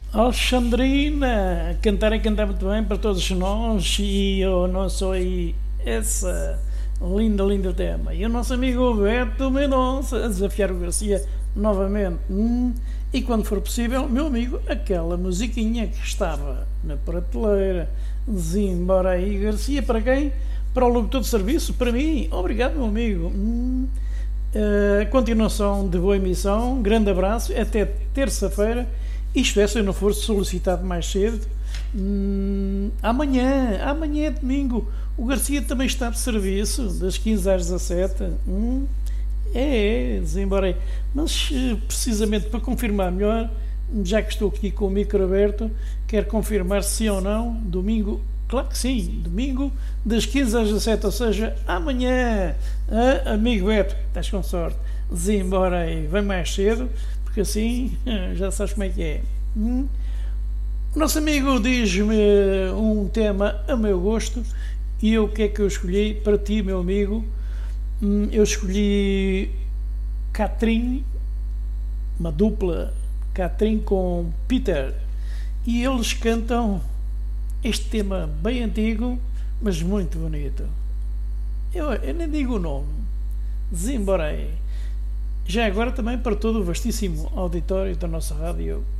Alexandrina, cantar e cantar muito bem para todos nós e eu não sou aí essa linda tema. E o nosso amigo Beto Mendonça a desafiar o Garcia novamente. E quando for possível, meu amigo, aquela musiquinha que estava na prateleira. Embora aí, Garcia, para quem? Para o locutor de serviço? Para mim? Obrigado, meu amigo. Continuação de boa emissão, grande abraço, até terça-feira. Isto é, se eu não for solicitado mais cedo. Amanhã é domingo. O Garcia também está de serviço, das 15 às 17. Desembarei. Mas precisamente para confirmar melhor, já que estou aqui com o micro aberto, quero confirmar se ou não, domingo, claro que sim, domingo das 15 às 17, ou seja, amanhã, amigo Beto, estás com sorte, desembarei, vem mais cedo, porque assim já sabes como é que é. Nosso amigo diz-me um tema a meu gosto e o que é que eu escolhi para ti, meu amigo? Eu escolhi Catherine, uma dupla, Catherine com Peter, e eles cantam este tema bem antigo, mas muito bonito. Eu nem digo o nome, desembarei. Já agora também para todo o vastíssimo auditório da nossa rádio